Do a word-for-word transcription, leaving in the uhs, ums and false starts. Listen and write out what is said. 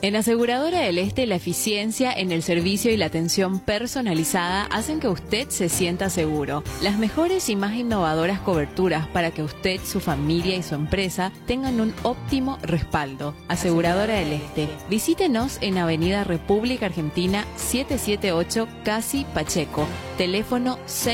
En Aseguradora del Este, la eficiencia en el servicio y la atención personalizada hacen que usted se sienta seguro. Las mejores y más innovadoras coberturas para que usted, su familia y su empresa tengan un óptimo respaldo. Aseguradora del Este. Visítenos en Avenida República Argentina setecientos setenta y ocho, Casi Pacheco. Teléfono seis